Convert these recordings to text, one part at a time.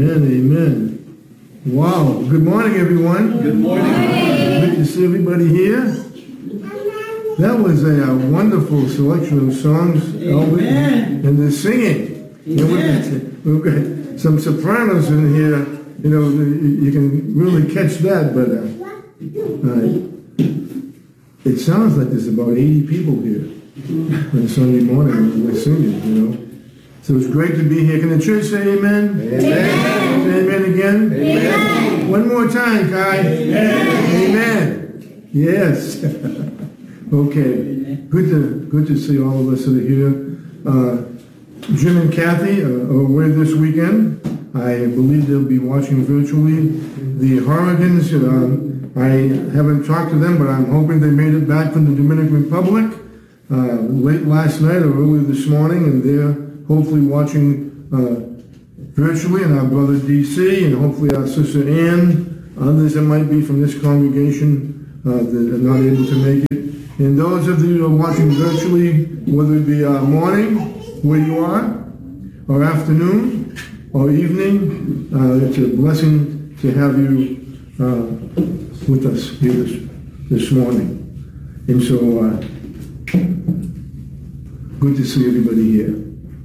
Amen, amen. Wow. Good morning, everyone. Good morning. Good to see everybody here. That was a wonderful selection of songs, Amen. and the singing. Amen. We've got some sopranos in here. You know, you can really catch that, but it sounds like there's about 80 people here on Sunday morning when we're singing, you know. So it's great to be here. Can the church say amen? Amen. Say amen again? Amen. One more time, Kai. Amen. Amen. Yes. Okay. Good to see all of us that are here. Jim and Kathy are away this weekend. I believe they'll be watching virtually. The Horrigans, I haven't talked to them, but I'm hoping they made it back from the Dominican Republic late last night or early this morning, and they're hopefully watching virtually, and our brother DC, and hopefully our sister Ann, others that might be from this congregation that are not able to make it. And those of you who are watching virtually, whether it be morning, where you are, or afternoon, or evening, it's a blessing to have you with us here this morning. And so, good to see everybody here.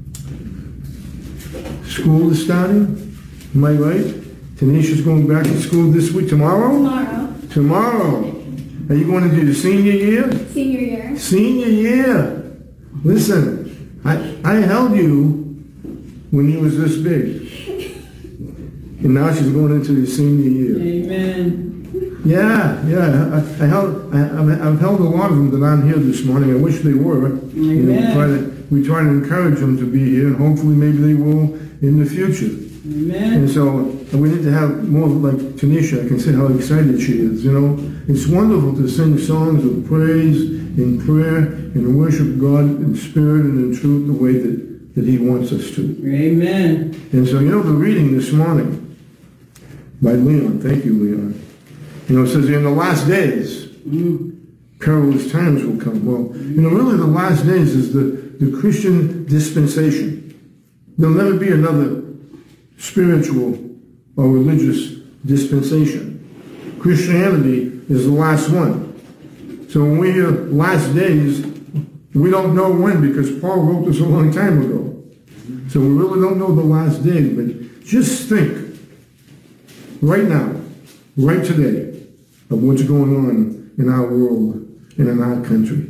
School is starting, am I right? Tanisha's going back to school this week, tomorrow? Tomorrow. Are you going to do the senior year? Senior year. Senior year. Listen, I held you when you was this big. And now she's going into the senior year. Amen. Yeah. I've held a lot of them that aren't here this morning. I wish they were. Amen. You know, we try to encourage them to be here, and hopefully maybe they will in the future. Amen. And so we need to have more like Tanisha. I can see how excited she is. You know, it's wonderful to sing songs of praise and prayer and worship God in spirit and in truth the way that He wants us to. Amen. And so, you know, the reading this morning by Leon. Thank you, Leon. You know, it says in the last days, perilous times will come. Well, you know, really the last days is the Christian dispensation. There'll never be another spiritual or religious dispensation. Christianity is the last one. So when we hear last days, we don't know when, because Paul wrote this a long time ago. So we really don't know the last days, but just think right now, right today, of what's going on in our world and in our country.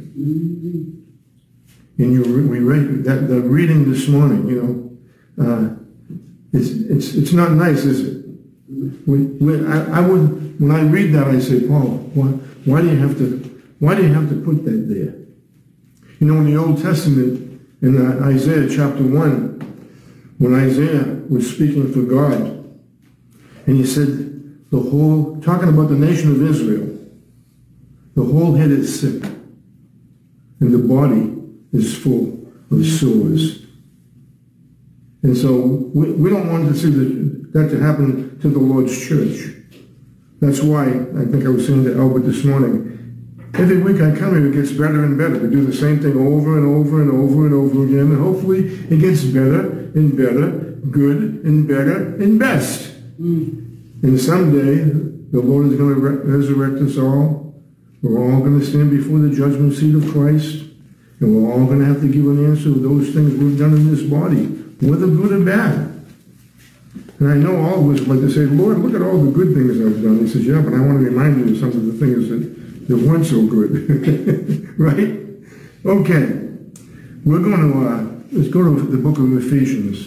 And we read that the reading this morning, you know, it's not nice, is it? When I read that, I say, Paul, why do you have to put that there? You know, in the Old Testament, in Isaiah chapter 1, when Isaiah was speaking for God, and he said, talking about the nation of Israel, the whole head is sick, and the body is full of sores. And so we don't want to see that to happen to the Lord's church. That's why I think I was saying to Albert this morning, every week I come here, it gets better and better. We do the same thing over and over and over and over again, and hopefully it gets better and better, good and better and best. And someday the Lord is going to resurrect us all. We're all going to stand before the judgment seat of Christ, and we're all going to have to give an answer to those things we've done in this body, whether good or bad. And I know all of us like to say, Lord, look at all the good things I've done. He says, yeah, but I want to remind you of some of the things that weren't so good. Right? Okay. We're going to, let's go to the book of Ephesians.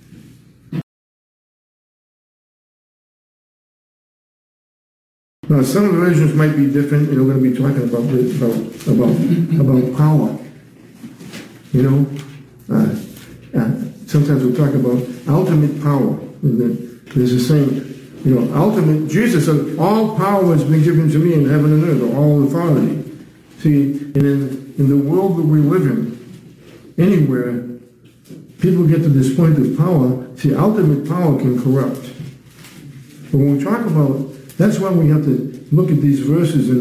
Now, some of the versions might be different. We're going to be talking about power. You know, sometimes we'll talk about ultimate power. There's a saying, you know, ultimate. Jesus said, "All power has been given to me in heaven and earth, or all authority." See, and in the world that we live in, anywhere, people get to this point of power. See, ultimate power can corrupt. But when we talk about, that's why we have to look at these verses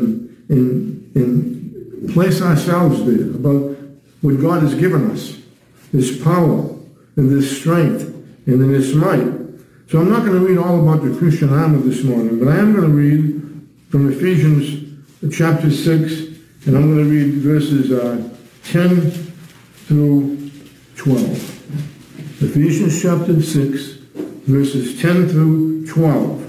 and place ourselves there about what God has given us, this power and this strength and in this might. So I'm not going to read all about the Christian armor this morning, but I am going to read from Ephesians chapter 6, and I'm going to read verses 10 through 12. Ephesians chapter 6, verses 10 through 12.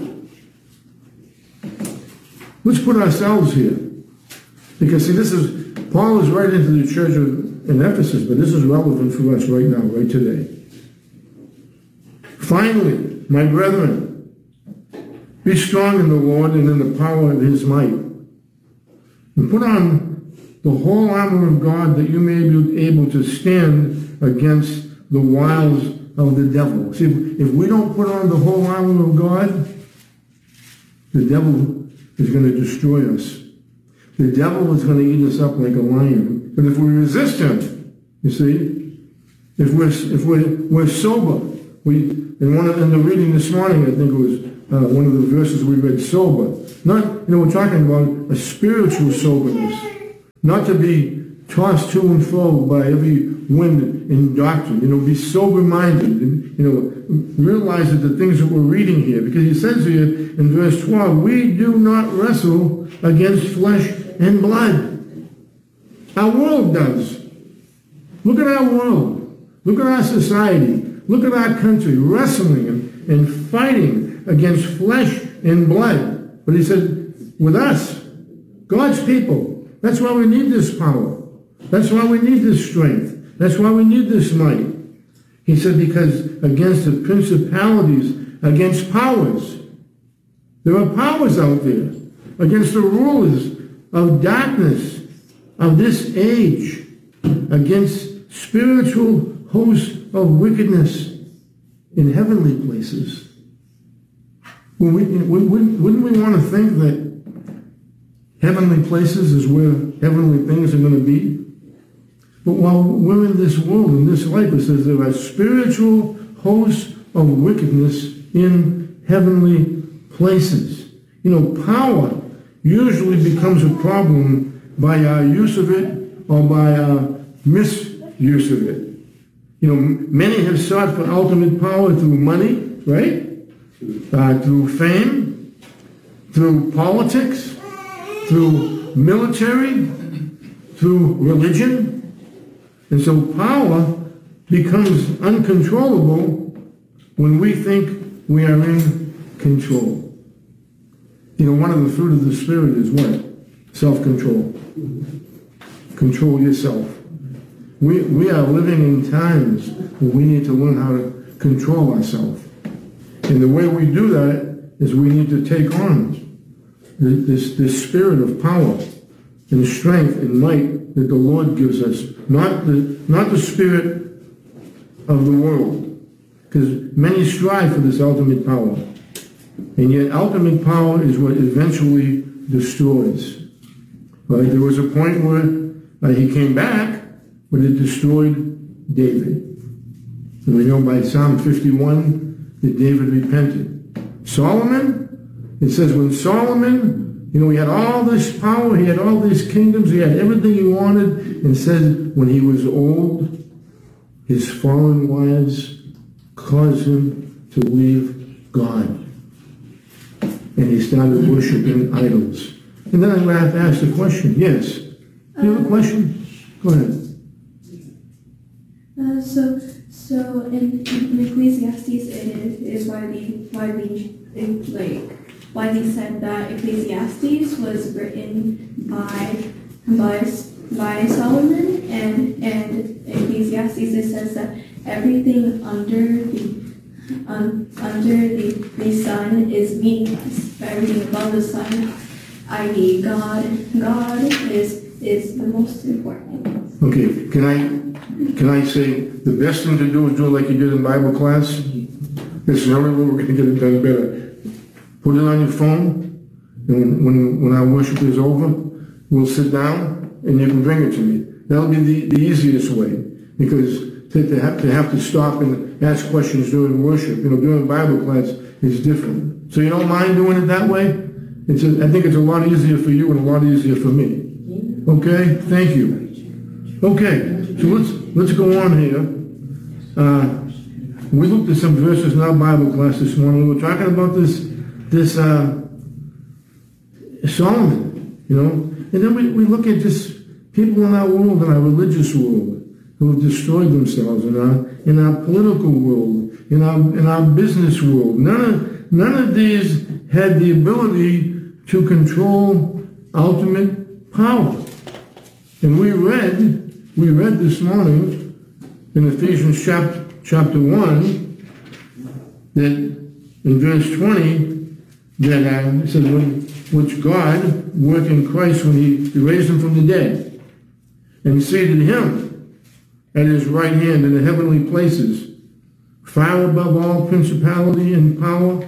Let's put ourselves here. Because see, Paul is right into the church in Ephesus, but this is relevant for us right now, right today. Finally, my brethren, be strong in the Lord and in the power of his might. And put on the whole armor of God that you may be able to stand against the wiles of the devil. See, if we don't put on the whole armor of God, the devil is going to destroy us. The devil is going to eat us up like a lion. But if we resist him, you see, if we're sober, in the reading this morning, I think it was one of the verses we read, sober. Not, we're talking about a spiritual soberness, not to be tossed to and fro by every wind and doctrine. Be sober-minded and, realize that the things that we're reading here, because he says here in verse 12, we do not wrestle against flesh and blood. Our world does. Look at our world. Look at our society. Look at our country wrestling and fighting against flesh and blood. But he said, with us, God's people, that's why we need this power. That's why we need this strength. That's why we need this might. He said, because against the principalities, against powers. There are powers out there. Against the rulers of darkness of this age. Against spiritual hosts of wickedness in heavenly places. Wouldn't we want to think that heavenly places is where heavenly things are going to be? But while we're in this world, in this life, it says there are spiritual hosts of wickedness in heavenly places. Power usually becomes a problem by our use of it or by our misuse of it. Many have sought for ultimate power through money, right? Through fame, through politics, through military, through religion. And so power becomes uncontrollable when we think we are in control. One of the fruit of the Spirit is what? Self-control. Control yourself. We are living in times where we need to learn how to control ourselves. And the way we do that is we need to take on this spirit of power and strength and might that the Lord gives us. Not the spirit of the world. Because many strive for this ultimate power. And yet ultimate power is what eventually destroys. Right? There was a point where he came back, but it destroyed David. And we know by Psalm 51 that David repented. Solomon, it says when Solomon, he had all this power, he had all these kingdoms, he had everything he wanted, and said when he was old, his foreign wives caused him to leave God. And he started worshiping idols. And then I'm going to have to ask the question. Yes. Do you have a question? Go ahead. So in Ecclesiastes, it is widely said that Ecclesiastes was written by Solomon, and Ecclesiastes it says that everything under the sun is meaningless. Everything above the sun, i.e., God is the most important. Okay, can I say the best thing to do is do it like you did in Bible class? This is the only way we're going to get it done better. Put it on your phone, and when our worship is over, we'll sit down, and you can bring it to me. That'll be the easiest way, because to have to stop and ask questions during worship, during Bible class is different. So you don't mind doing it that way? I think it's a lot easier for you and a lot easier for me. Okay? Thank you. Okay, so let's go on here. we looked at some verses in our Bible class this morning. We were talking about this Solomon, you know. And then we look at just people in our world, in our religious world, who have destroyed themselves, in our political world, in our business world. None of these had the ability to control ultimate power. And we read this morning in Ephesians chapter 1 that in verse 20 that it says, which God worked in Christ when he raised him from the dead and seated him at his right hand in the heavenly places, far above all principality and power.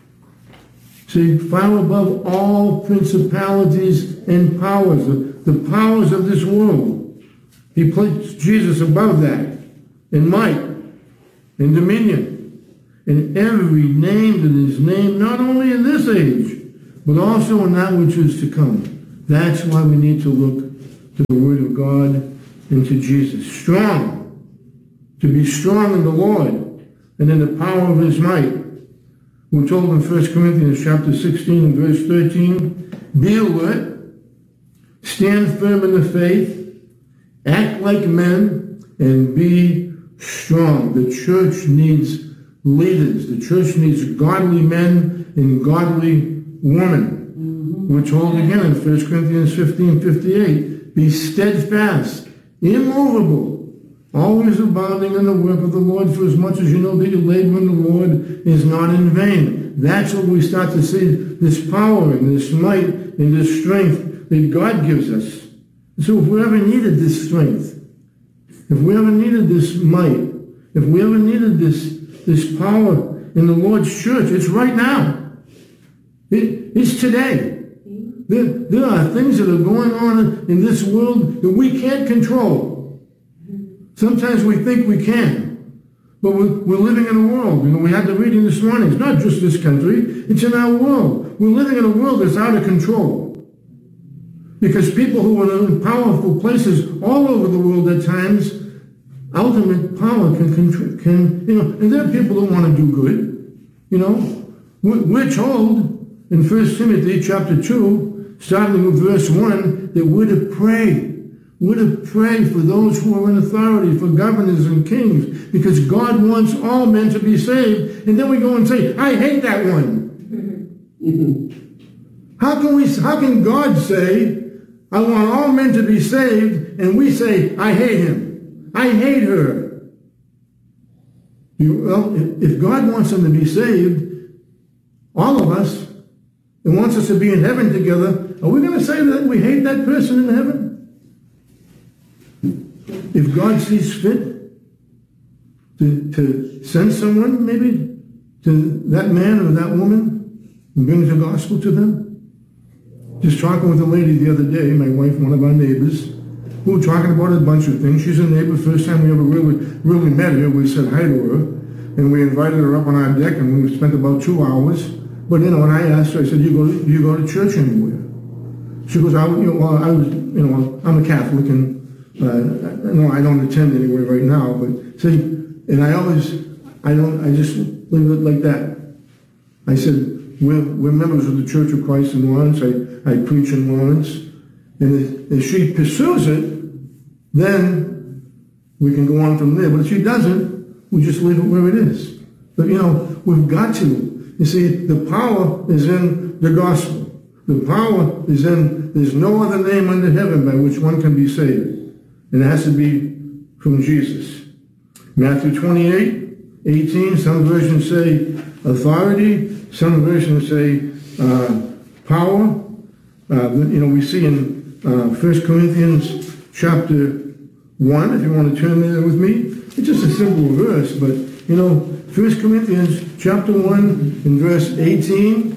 See, far above all principalities and powers, the powers of this world. He placed Jesus above that, in might, in dominion, in every name that is named, not only in this age, but also in that which is to come. That's why we need to look to the Word of God and to Jesus. Strong, to be strong in the Lord and in the power of his might. We're told in 1 Corinthians chapter 16 and verse 13, be alert, stand firm in the faith, act like men, and be strong. The church needs leaders. The church needs godly men and godly women. We're told again in 1 Corinthians 15:58, be steadfast, immovable, always abounding in the work of the Lord, for as much as you know that your labor in the Lord is not in vain. That's what we start to see, this power and this might and this strength that God gives us. So if we ever needed this strength, if we ever needed this might, if we ever needed this power in the Lord's church, it's right now. It's today. There are things that are going on in this world that we can't control. Sometimes we think we can, but we're living in a world. You know, we had the reading this morning. It's not just this country. It's in our world. We're living in a world that's out of control. Because people who are in powerful places all over the world at times, ultimate power can you know, and there are people who want to do good. You know, we're told in 1 Timothy chapter 2, starting with verse 1, that we're to pray. We're to pray for those who are in authority, for governors and kings, because God wants all men to be saved. And then we go and say, I hate that one. How can God say, I want all men to be saved, and we say, I hate him. I hate her. Well, if God wants them to be saved, all of us, and wants us to be in heaven together, are we going to say that we hate that person in heaven? If God sees fit to send someone, maybe, to that man or that woman and bring the gospel to them. Just talking with a lady the other day, my wife, one of our neighbors, we were talking about a bunch of things. She's a neighbor. First time we ever really met her, we said hi to her, and we invited her up on our deck, and we spent about 2 hours. But you know, when I asked her, I said, "Do you go to church anywhere?" She goes, I'm a Catholic, and no, I don't attend anywhere right now. But see, and I just leave it like that. I said, we're members of the Church of Christ in Lawrence. I preach in Lawrence, and if she pursues it, then we can go on from there. But if she doesn't, we just leave it where it is. But you know, we've got to. You see, the power is in the gospel. The power is in, there's no other name under heaven by which one can be saved. And it has to be from Jesus. Matthew 28:18, some versions say authority, some versions say power. We see in 1 Corinthians chapter 1, if you want to turn there with me. It's just a simple verse, but, 1 Corinthians chapter 1 and verse 18.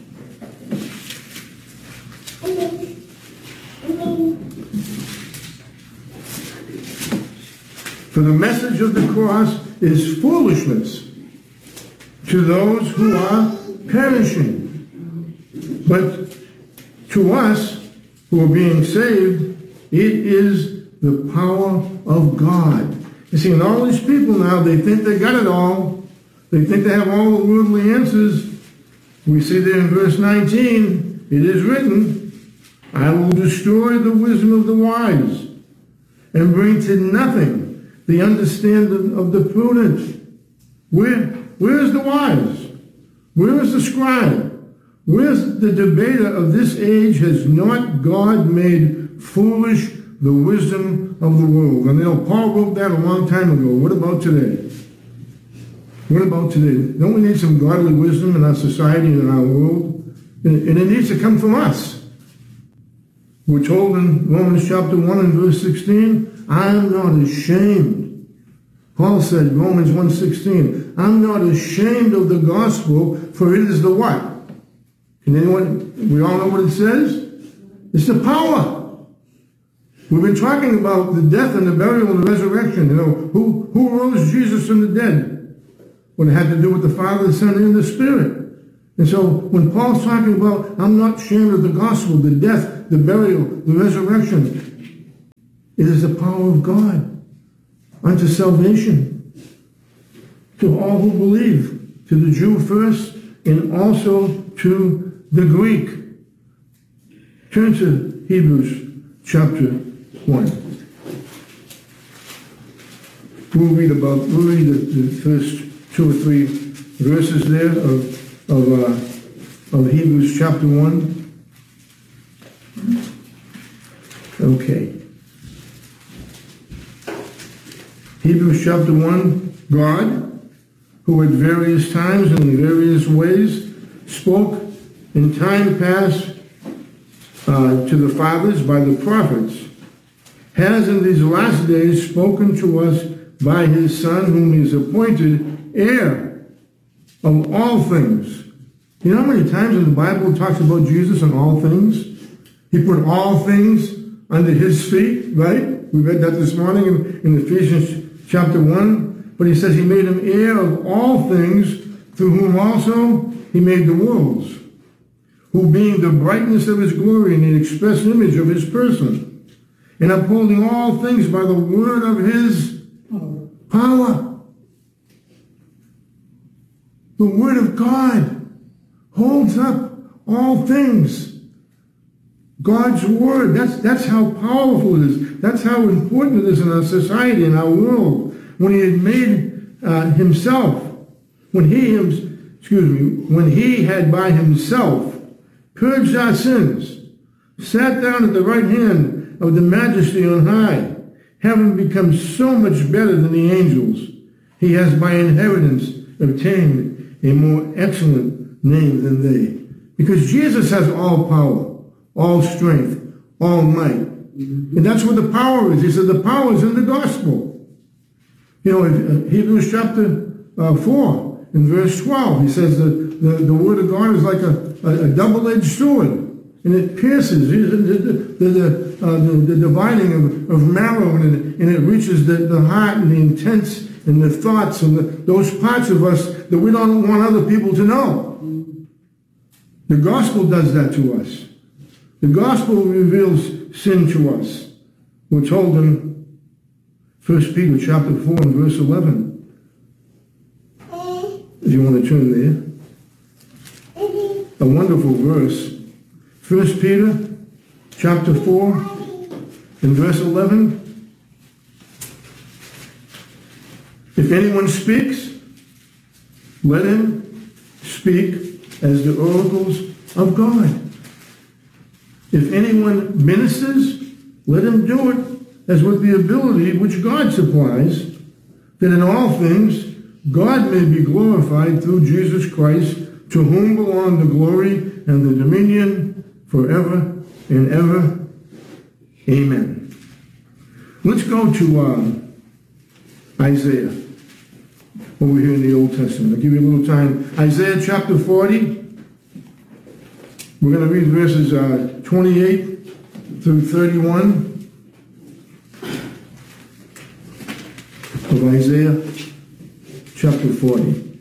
For the message of the cross is foolishness to those who are perishing. But to us who are being saved, it is the power of God. You see, and all these people now, they think they got it all. They think they have all the worldly answers. We see there in verse 19, it is written, I will destroy the wisdom of the wise and bring to nothing the understanding of the prudent. Where is the wise? Where is the scribe? Where's the debater of this age? Has not God made foolish the wisdom of the world? And Paul wrote that a long time ago. What about today? What about today? Don't we need some godly wisdom in our society and in our world? And it needs to come from us. We're told in Romans chapter 1 and verse 16, I am not ashamed. Paul said, Romans 1:16, I'm not ashamed of the gospel, for it is the what? Can anyone, we all know what it says? It's the power. We've been talking about the death and the burial and the resurrection. Who rose Jesus from the dead? When it had to do with the Father, the Son, and the Spirit. And so when Paul's talking about, I'm not ashamed of the gospel, the death, the burial, the resurrection, it is the power of God unto salvation to all who believe, to the Jew first, and also to the Greek. Turn to Hebrews chapter 1. We'll read the first 2 or 3 verses there of Hebrews chapter 1. Okay. Hebrews chapter 1, God, who at various times and in various ways spoke in time past to the fathers by the prophets, has in these last days spoken to us by his Son, whom he has appointed heir of all things. You know how many times in the Bible it talks about Jesus and all things? He put all things under his feet, right? We read that this morning in Ephesians chapter 1. But he says he made him heir of all things, through whom also he made the worlds, who being the brightness of his glory and the express image of his person, and upholding all things by the word of his power. The word of God holds up all things. God's word, that's how powerful it is. That's how important it is in our society, in our world. When he had made himself, when he had by himself purged our sins, sat down at the right hand of the majesty on high, having become so much better than the angels, he has by inheritance obtained a more excellent name than they. Because Jesus has all power, all strength, all might. And that's what the power is. He said the power is in the gospel. In Hebrews chapter 4, in verse 12, he says that the word of God is like a double-edged sword, and it pierces the dividing of marrow, and it reaches the heart and the intents and the thoughts and those parts of us that we don't want other people to know. The gospel does that to us. The gospel reveals sin to us. We're told in 1 Peter chapter 4 and verse 11. If you want to turn there. A wonderful verse. 1 Peter chapter 4 and verse 11. If anyone speaks, let him speak as the oracles of God. If anyone ministers, let him do it as with the ability which God supplies, that in all things God may be glorified through Jesus Christ, to whom belong the glory and the dominion forever and ever. Amen. Let's go to Isaiah, over here in the Old Testament. I'll give you a little time. Isaiah chapter 40. We're going to read verses 28 through 31 of Isaiah chapter 40.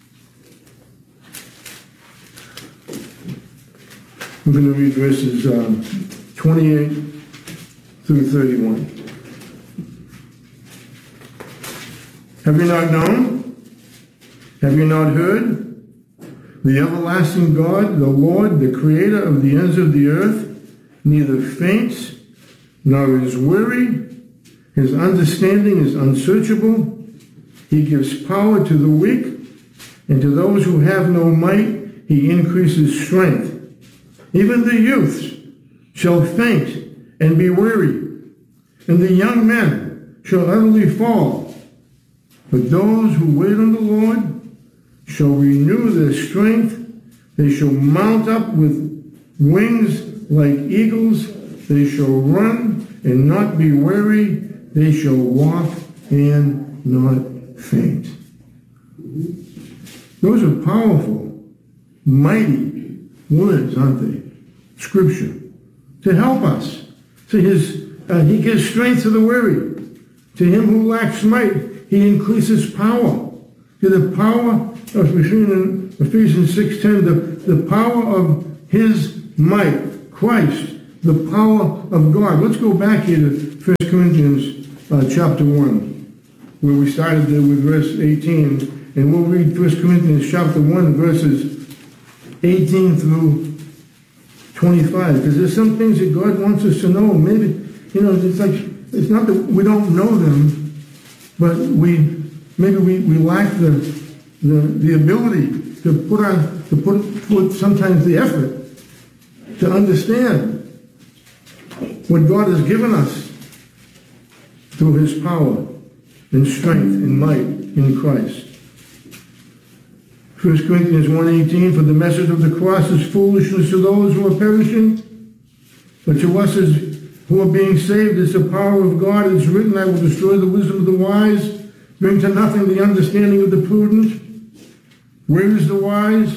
We're going to read verses 28 through 31. Have you not known? Have you not heard? The everlasting God, the Lord, the creator of the ends of the earth, neither faints nor is weary. His understanding is unsearchable. He gives power to the weak, and to those who have no might, he increases strength. Even the youths shall faint and be weary, and the young men shall utterly fall. But those who wait on the Lord shall renew their strength. They shall mount up with wings like eagles. They shall run and not be weary. They shall walk and not faint. Those are powerful, mighty words, aren't they? Scripture. To help us. To he gives strength to the weary. To him who lacks might, he increases power. To the power of Ephesians 6:10, the power of his might, Christ, the power of God. Let's go back here to 1 Corinthians chapter 1, where we started there with verse 18, and we'll read 1 Corinthians chapter 1, verses 18 through 25, because there's some things that God wants us to know. Maybe, it's not that we don't know them, but we lack the ability to put sometimes the effort to understand what God has given us through his power and strength and might in Christ. 1 Corinthians 1:18, for the message of the cross is foolishness to those who are perishing, but to us who are being saved is the power of God. It is written, I will destroy the wisdom of the wise, bring to nothing the understanding of the prudent. Where is the wise?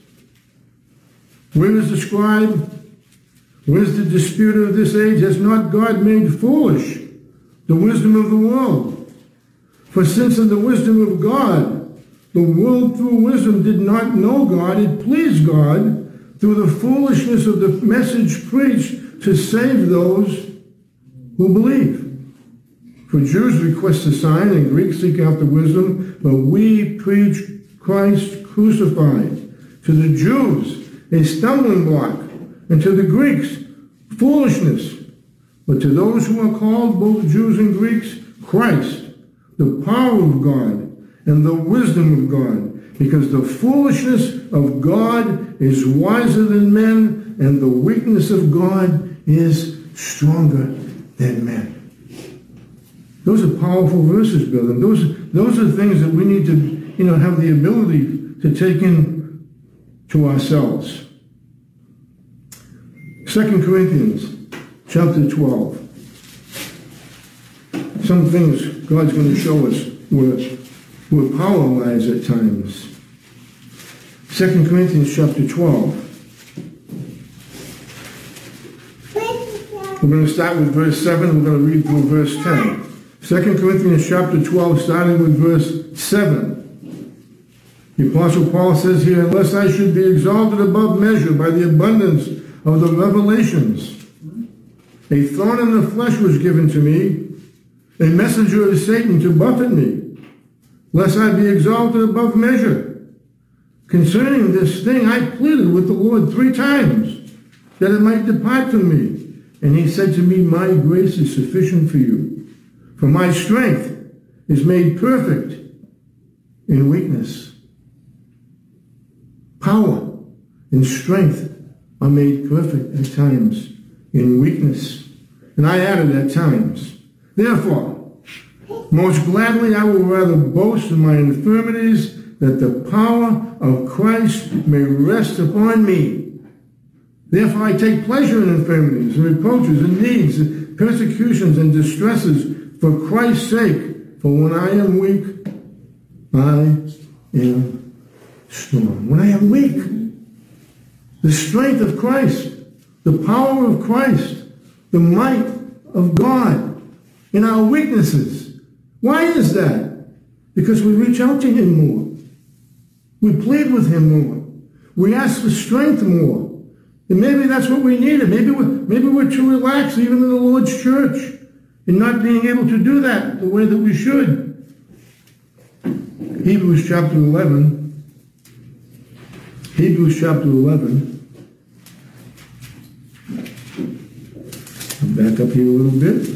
Where is the scribe? Where is the disputer of this age? Has not God made foolish the wisdom of the world? For since in the wisdom of God, the world through wisdom did not know God, it pleased God through the foolishness of the message preached to save those who believe. For Jews request a sign and Greeks seek after wisdom, but we preach Christ crucified. To the Jews, a stumbling block, and to the Greeks, foolishness. But to those who are called, both Jews and Greeks, Christ, the power of God and the wisdom of God, because the foolishness of God is wiser than men, and the weakness of God is stronger than men. Those are powerful verses, brother. Those are things that we need to, have the ability to take in to ourselves. 2 Corinthians chapter 12. Some things God's going to show us where power lies at times. 2 Corinthians chapter 12. We're going to start with verse 7. We're going to read through verse 10. 2 Corinthians chapter 12, starting with verse 7. The Apostle Paul says here, unless I should be exalted above measure by the abundance of the revelations, a thorn in the flesh was given to me, a messenger of Satan to buffet me, lest I be exalted above measure. Concerning this thing, I pleaded with the Lord 3 times, that it might depart from me. And he said to me, my grace is sufficient for you, for my strength is made perfect in weakness. Power and strength are made perfect at times in weakness. And I added at times. Therefore, most gladly I will rather boast in my infirmities, that the power of Christ may rest upon me. Therefore I take pleasure in infirmities and reproaches and needs and persecutions and distresses for Christ's sake. For when I am weak, I am strong. When I am weak, the strength of Christ, the power of Christ, the might of God in our weaknesses. Why is that? Because we reach out to him more. We plead with him more. We ask for strength more. And maybe that's what we needed. Maybe we're too relaxed even in the Lord's church in not being able to do that the way that we should. Hebrews chapter 11. Hebrews chapter 11. I'll back up here a little bit.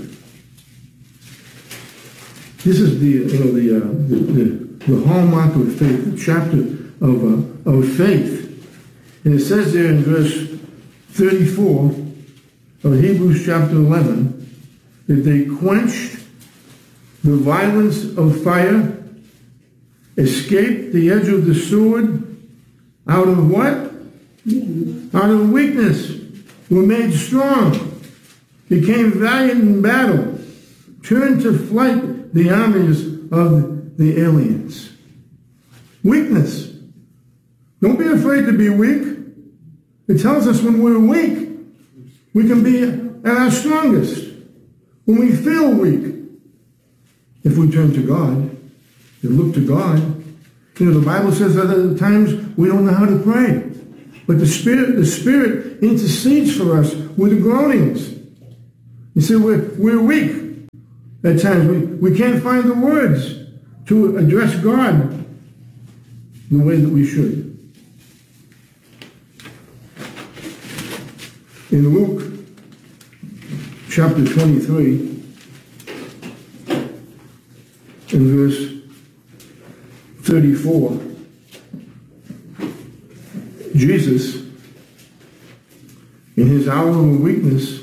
This is the hallmark of faith, the chapter of faith. And it says there in verse 34 of Hebrews chapter 11 that they quenched the violence of fire, escaped the edge of the sword, out of what? Out of weakness, were made strong, became valiant in battle, turned to flight the armies of the aliens. Weakness. Don't be afraid to be weak. It tells us when we're weak, we can be at our strongest. When we feel weak, if we turn to God, if we look to God. You know, the Bible says that at times we don't know how to pray. But the Spirit intercedes for us with groanings. You see, we're weak at times. We can't find the words to address God the way that we should. In Luke chapter 23, in verse 34, Jesus, in his hour of weakness,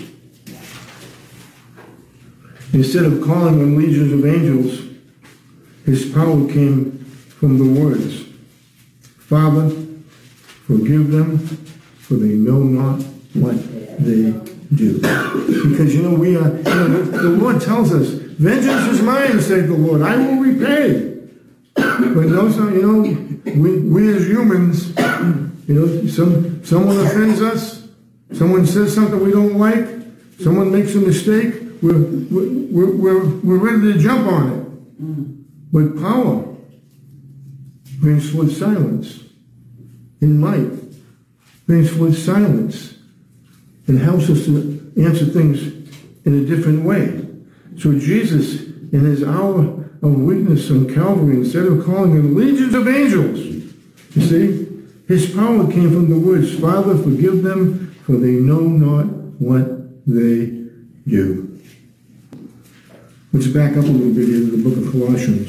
instead of calling on legions of angels, his power came from the words, Father, forgive them, for they know not what they do. Because, you know, the Lord tells us, vengeance is mine, said the Lord, I will repay. But also, you know, we as humans, you know, someone offends us, someone says something we don't like, someone makes a mistake, we're ready to jump on it. But power brings forth silence, and might brings forth silence, and helps us to answer things in a different way. So Jesus, in his hour of weakness on Calvary, instead of calling in legions of angels, you see, his power came from the words, Father, forgive them, for they know not what they do. Let's back up a little bit here to the book of Colossians.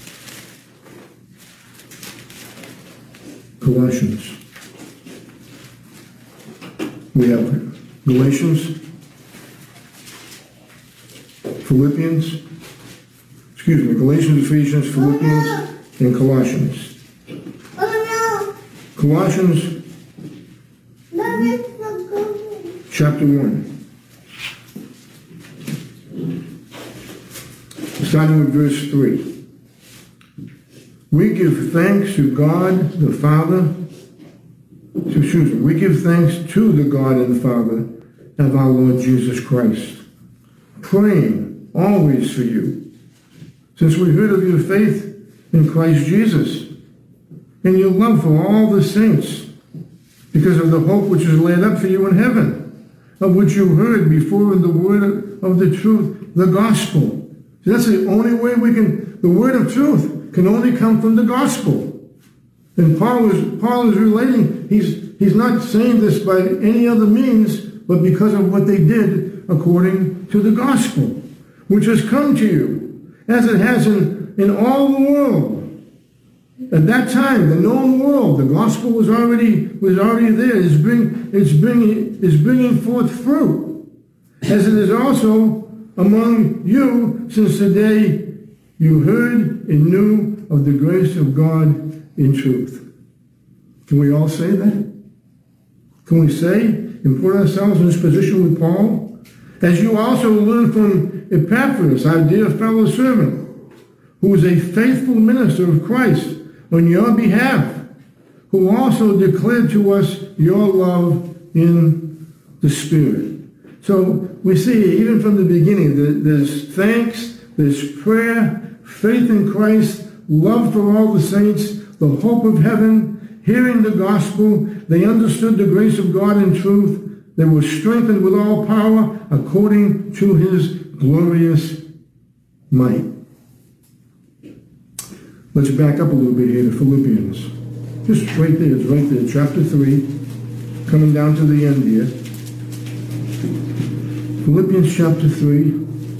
Colossians. We have Galatians, Galatians, Ephesians, Philippians, and Colossians. Colossians chapter 1. Starting with verse 3. We give thanks to God the Father. We give thanks to the God and Father of our Lord Jesus Christ, praying always for you, since we heard of your faith in Christ Jesus and your love for all the saints, because of the hope which is laid up for you in heaven, of which you heard before in the word of the truth, the gospel. So that's the only way the word of truth can only come from the gospel. And Paul is relating, he's not saying this by any other means, but because of what they did according to the gospel, which has come to you, as it has in all the world. At that time, the known world, the gospel was already there. It's bringing forth fruit, as it is also among you since the day you heard and knew of the grace of God in truth. Can we all say that? Can we say and put ourselves in this position with Paul? As you also learned from Epaphras, our dear fellow servant, who is a faithful minister of Christ on your behalf, who also declared to us your love in the Spirit. So we see, even from the beginning, there's thanks, there's prayer, faith in Christ, love for all the saints, the hope of heaven, hearing the gospel. They understood the grace of God in truth. They were strengthened with all power according to his glorious might. Let's back up a little bit here to Philippians. Just right there, it's right there, chapter 3, coming down to the end here. Philippians chapter 3.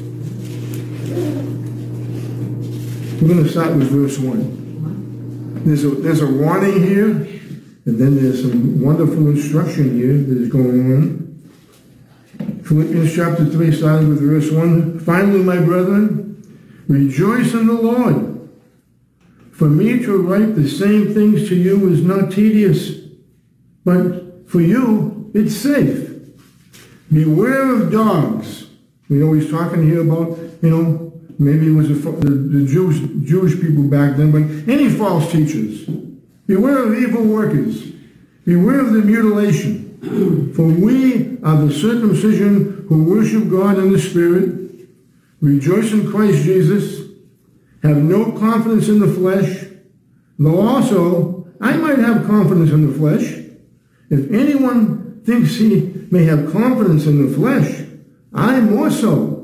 We're going to start with verse 1. There's a warning here, and then there's some wonderful instruction here that is going on. Philippians chapter 3, starting with verse 1. Finally, my brethren, rejoice in the Lord. For me to write the same things to you is not tedious, but for you it's safe. Beware of dogs. We know he's talking here about, maybe it was the Jewish people back then, but any false teachers. Beware of evil workers. Beware of the mutilation. For we are the circumcision who worship God in the Spirit, rejoice in Christ Jesus, have no confidence in the flesh, though also I might have confidence in the flesh. If anyone thinks he may have confidence in the flesh, I more so.